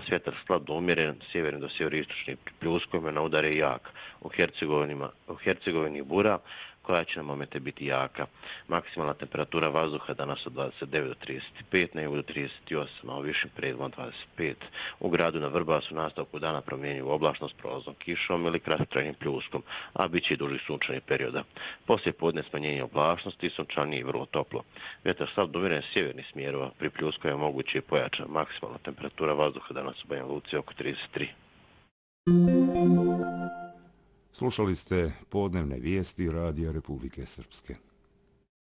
vjetar slab do umjeren, sjeverni do sjeveristočni pri pljuskovima udare jak. U Hercegovini bura koja će na momente biti jaka. Maksimalna temperatura vazduha danas od 29 do 35, na jugu do 38, a u višim predjelima 25. U gradu na Vrbasu nastavku dana promjenjivu oblačnost prolaznom kišom ili kratkotrajnim pljuskom, a bit će i duži sunčani perioda. Poslije podne smanjenje oblačnosti, sunčanije i vrlo toplo. Vjetar slab do umjeren sjevernih smjerova, pri pljuskovima moguće i pojača. Maksimalna temperatura vazduha danas u Banja Luci oko 33. Slušali ste podnevne vijesti Radija Republike Srpske.